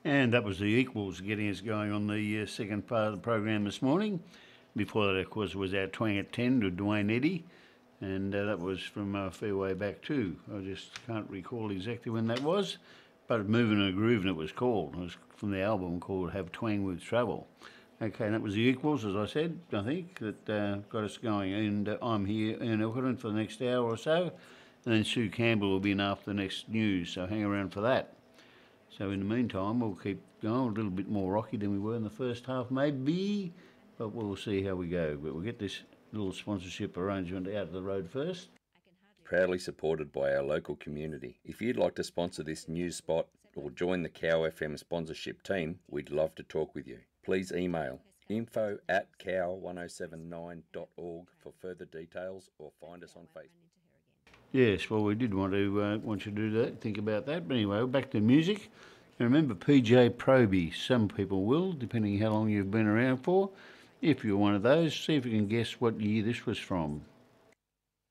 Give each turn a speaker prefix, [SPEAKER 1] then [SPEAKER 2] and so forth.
[SPEAKER 1] And that was the Equals getting us going on the second part of the program this morning. Before that, of course, was our Twang at 10 to Dwayne Eddy, and that was from a fair way back too. I just can't recall exactly when that was, but Moving and Grooving it was called. It was from the album called Have Twang with Travel. Okay, and that was the Equals, as I said, I think, that got us going. And I'm here, Ian Elkerton, for the next hour or so. And then Sue Campbell will be in after the next news, so hang around for that. So in the meantime, we'll keep going, a little bit more rocky than we were in the first half, maybe, but we'll see how we go. But we'll get this little sponsorship arrangement out of the road first.
[SPEAKER 2] Proudly supported by our local community. If you'd like to sponsor this news spot or join the Cow FM sponsorship team, we'd love to talk with you. Please email info@cow1079.org for further details or find us on Facebook.
[SPEAKER 1] Yes, well, we did want you to do that, think about that. But anyway, back to music. And remember PJ Proby. Some people will, depending how long you've been around for. If you're one of those, see if you can guess what year this was from.